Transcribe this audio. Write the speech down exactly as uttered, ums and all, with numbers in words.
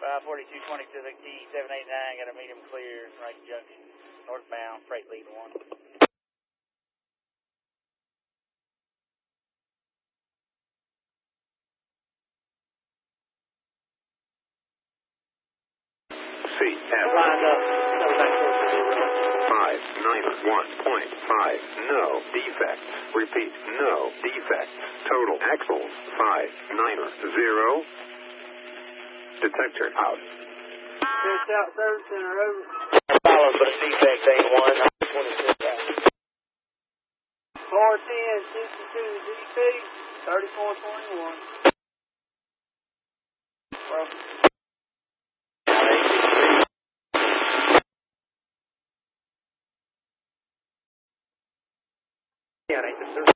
five forty-two twenty to the key, seven eighty-nine, got a medium clear, right junction, northbound, freight lead one. C F. Lined up, five nine one point five, no defects. Repeat, no defects. Total axles, five nine zero. Detector out. There's out service center over. followed by defect A one, twenty-six. four ten sixty-two G P, thirty-four twenty-one. Yeah,